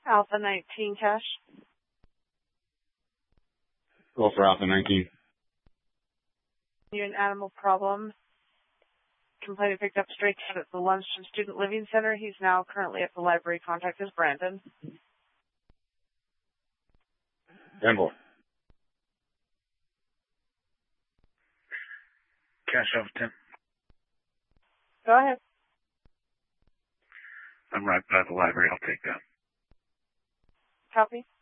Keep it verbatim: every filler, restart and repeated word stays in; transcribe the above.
Alpha nineteen cash. Go for Alpha nineteen. You an animal problem. Complainant picked up stray cat at the Lundston Student Living Center. He's now currently at the library. Contact is Brandon. Denver. Cash over Tim. Go ahead. I'm right by the library. I'll take that. Copy.